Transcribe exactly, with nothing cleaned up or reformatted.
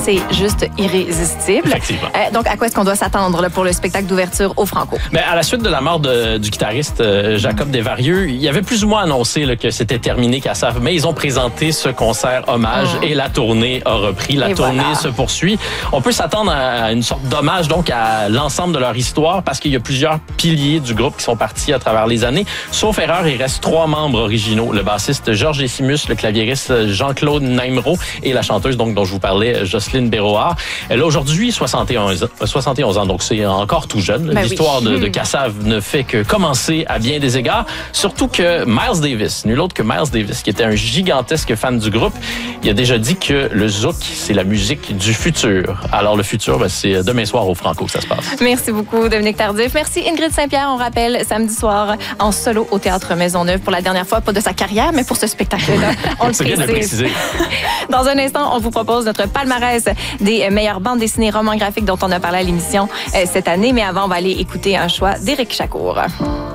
c'est juste irrésistible. Effectivement. Euh, donc, à quoi est-ce qu'on doit s'attendre là, pour le spectacle d'ouverture au Franco? Mais à la suite de la mort de, du guitariste euh, Jacob Desvarieux, il y avait plus ou moins annoncé là, que c'était terminé Kassav, mais ils ont présenté ce concert hommage mmh. et la tournée a repris. La et tournée voilà. se poursuit. On peut s'attendre à une sorte d'hommage donc à l'ensemble de leur histoire parce qu'il y a plusieurs piliers du groupe qui sont partis à travers les années. Sauf erreur, il reste trois membres originaux. Le bassiste Georges Essimus, le claviériste Jean-Claude Naimro et la chanteuse donc dont je vous parlais, Jocelyne Béroard. Elle a aujourd'hui soixante et onze ans, donc c'est encore tout jeune. Ben L'histoire oui. de, de Kassav ne fait que commencer à bien des égards. Surtout que Miles Davis, nul autre que Miles Davis, qui était un gigantesque fan du groupe, il a déjà dit que le zouk, c'est la musique du futur. Alors le futur, ben, c'est demain soir au Franco que ça se passe. Merci beaucoup, Dominique Tardif. Merci, Ingrid Saint-Pierre. On rappelle, samedi soir, en solo au Théâtre Maisonneuve pour la dernière fois, pas de sa carrière, mais pour ce spectacle-là. On le C'est bien de le précise. préciser. Dans un instant, on vous propose notre palmarès des meilleures bandes dessinées romans graphiques dont on a parlé à l'émission euh, cette année. Mais avant, on va aller écouter un choix d'Éric Chacour.